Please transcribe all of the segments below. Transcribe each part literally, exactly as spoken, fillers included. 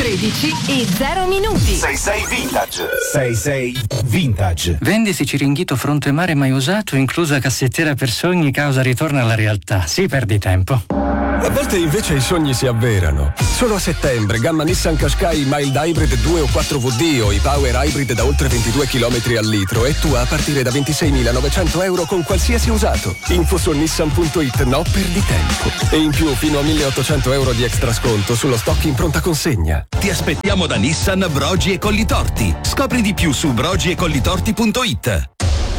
tredici e zero minuti. sei sei Vintage. sei sei Vintage. Vendisi Ciringhito fronte mare mai usato, inclusa cassettiera per sogni, causa ritorno alla realtà. Sì, perdi tempo. A volte invece i sogni si avverano. Solo a settembre, gamma Nissan Qashqai Mild Hybrid due o quattro V D o i Power Hybrid da oltre ventidue chilometri al litro e tu a partire da ventiseimilanovecento euro con qualsiasi usato. Info su nissan punto it, no perdi tempo. E in più fino a milleottocento euro di extra sconto sullo stock in pronta consegna. Ti aspettiamo da Nissan Brogi e Collitorti. Scopri di più su brogi e collitorti punto it.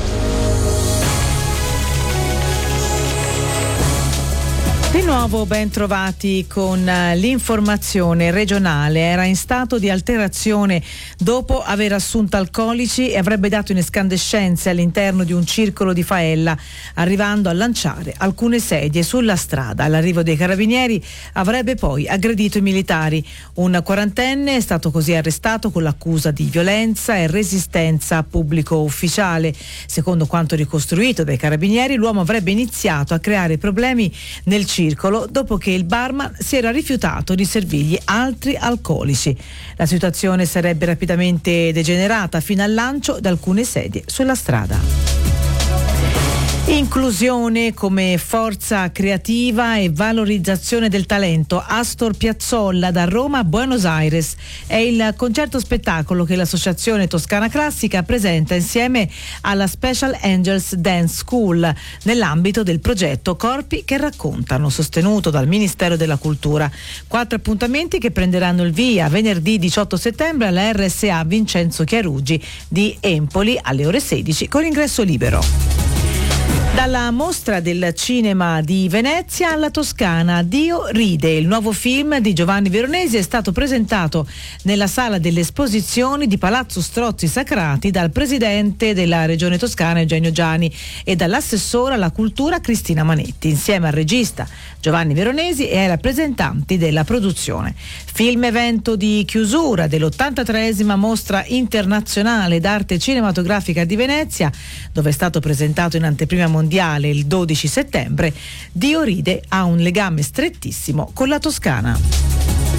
Di nuovo ben trovati con l'informazione regionale. Era in stato di alterazione dopo aver assunto alcolici e avrebbe dato in escandescenze all'interno di un circolo di Faella, arrivando a lanciare alcune sedie sulla strada. All'arrivo dei carabinieri avrebbe poi aggredito i militari. Un quarantenne è stato così arrestato con l'accusa di violenza e resistenza a pubblico ufficiale. Secondo quanto ricostruito dai carabinieri, l'uomo avrebbe iniziato a creare problemi nel circolo dopo che il barman si era rifiutato di servirgli altri alcolici. La situazione sarebbe rapidamente degenerata fino al lancio di alcune sedie sulla strada. Inclusione come forza creativa e valorizzazione del talento. Astor Piazzolla da Roma a Buenos Aires è il concerto spettacolo che l'Associazione Toscana Classica presenta insieme alla Special Angels Dance School nell'ambito del progetto Corpi che raccontano, sostenuto dal Ministero della Cultura. Quattro appuntamenti che prenderanno il via venerdì diciotto settembre alla R S A Vincenzo Chiarugi di Empoli alle ore sedici con ingresso libero. Dalla mostra del cinema di Venezia alla Toscana, Dio ride, il nuovo film di Giovanni Veronesi è stato presentato nella sala delle esposizioni di Palazzo Strozzi Sacrati dal presidente della Regione Toscana Eugenio Giani e dall'assessora alla cultura Cristina Manetti, insieme al regista Giovanni Veronesi e ai rappresentanti della produzione. Film evento di chiusura dell'ottantatreesima mostra internazionale d'arte cinematografica di Venezia, dove è stato presentato in anteprima mondiale il dodici settembre. Dio ride ha un legame strettissimo con la Toscana.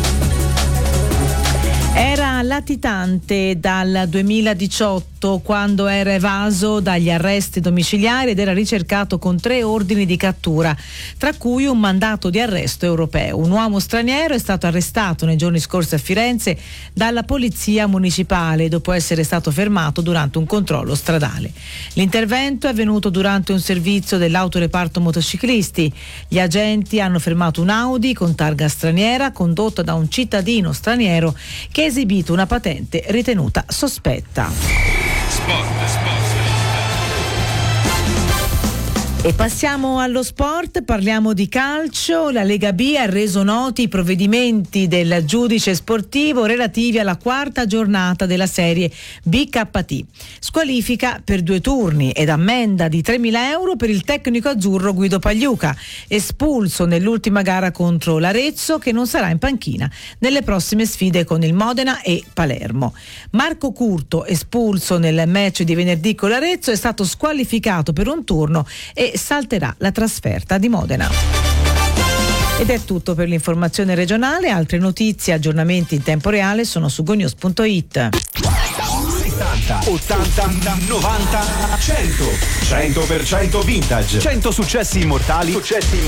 Era latitante dal duemiladiciotto, quando era evaso dagli arresti domiciliari ed era ricercato con tre ordini di cattura, tra cui un mandato di arresto europeo. Un uomo straniero è stato arrestato nei giorni scorsi a Firenze dalla polizia municipale dopo essere stato fermato durante un controllo stradale. L'intervento è avvenuto durante un servizio dell'autoreparto motociclisti. Gli agenti hanno fermato un Audi con targa straniera condotta da un cittadino straniero che ha esibito una patente ritenuta sospetta. Sport, sport. E passiamo allo sport, parliamo di calcio. La Lega B ha reso noti i provvedimenti del giudice sportivo relativi alla quarta giornata della serie B K T. Squalifica per due turni ed ammenda di tremila euro per il tecnico azzurro Guido Pagliuca, espulso nell'ultima gara contro l'Arezzo, che non sarà in panchina nelle prossime sfide con il Modena e Palermo. Marco Curto, espulso nel match di venerdì con l'Arezzo, è stato squalificato per un turno e salterà la trasferta di Modena. Ed è tutto per l'informazione regionale. Altre notizie, aggiornamenti in tempo reale sono su gonews punto it. settanta, ottanta, novanta, cento. cento per cento vintage. cento successi immortali. Successi immortali.